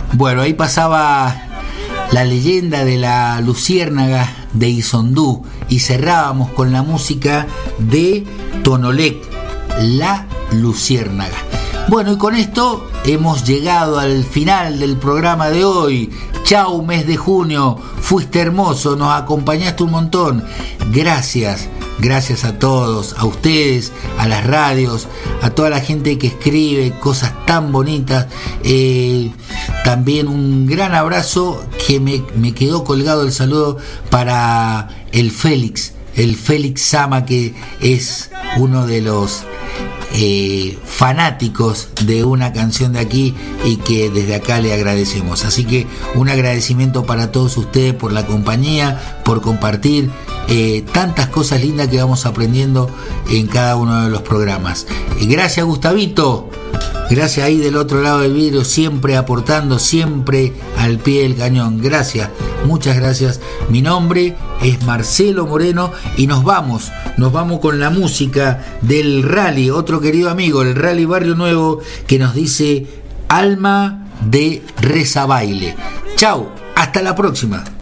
Bueno, ahí pasaba la leyenda de la luciérnaga de Isondú y cerrábamos con la música de Tonolec, la luciérnaga. Bueno, y con esto hemos llegado al final del programa de hoy. Chau, mes de junio, fuiste hermoso, nos acompañaste un montón. Gracias a todos, a ustedes, a las radios, a toda la gente que escribe cosas tan bonitas. También un gran abrazo que me quedó colgado el saludo para el Félix Sama, que es uno de los fanáticos de una canción de aquí y que desde acá le agradecemos. Así que un agradecimiento para todos ustedes por la compañía, por compartir tantas cosas lindas que vamos aprendiendo en cada uno de los programas. Gracias, Gustavito. Gracias ahí del otro lado del vidrio, siempre aportando, siempre al pie del cañón. Gracias, muchas gracias. Mi nombre es Marcelo Moreno y nos vamos con la música del Rally, otro querido amigo, el Rally Barrio Nuevo, que nos dice Alma de Rezabaile. Chau, hasta la próxima.